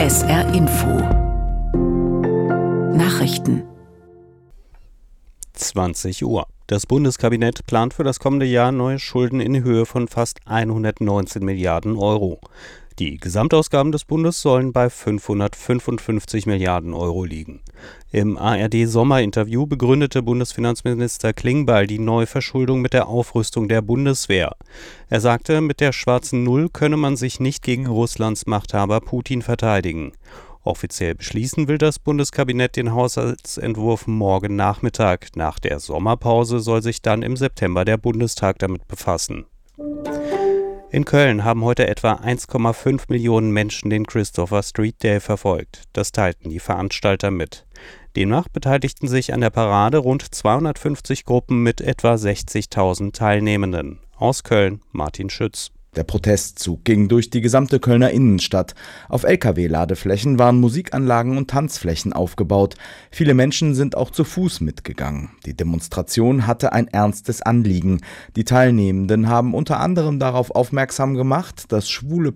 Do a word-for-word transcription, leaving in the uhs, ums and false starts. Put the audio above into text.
S R Info Nachrichten zwanzig Uhr. Das Bundeskabinett plant für das kommende Jahr neue Schulden in Höhe von fast hundertneunzehn Milliarden Euro. Die Gesamtausgaben des Bundes sollen bei fünfhundertfünfundfünfzig Milliarden Euro liegen. Im A R D-Sommerinterview begründete Bundesfinanzminister Klingbeil die Neuverschuldung mit der Aufrüstung der Bundeswehr. Er sagte, mit der schwarzen Null könne man sich nicht gegen Russlands Machthaber Putin verteidigen. Offiziell beschließen will das Bundeskabinett den Haushaltsentwurf morgen Nachmittag. Nach der Sommerpause soll sich dann im September der Bundestag damit befassen. In Köln haben heute etwa eins Komma fünf Millionen Menschen den Christopher Street Day verfolgt. Das teilten die Veranstalter mit. Demnach beteiligten sich an der Parade rund zweihundertfünfzig Gruppen mit etwa sechzigtausend Teilnehmenden. Aus Köln Martin Schütz. Der Protestzug ging durch die gesamte Kölner Innenstadt. Auf L K W-Ladeflächen waren Musikanlagen und Tanzflächen aufgebaut. Viele Menschen sind auch zu Fuß mitgegangen. Die Demonstration hatte ein ernstes Anliegen. Die Teilnehmenden haben unter anderem darauf aufmerksam gemacht, dass schwule